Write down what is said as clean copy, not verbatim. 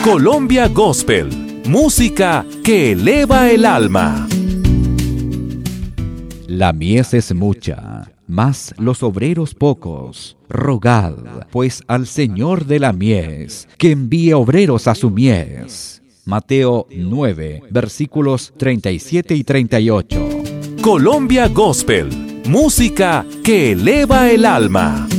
Colombia Gospel, música que eleva el alma. La mies es mucha, mas los obreros pocos. Rogad, pues, al Señor de la mies, que envíe obreros a su mies. Mateo 9, versículos 37 y 38. Colombia Gospel, música que eleva el alma.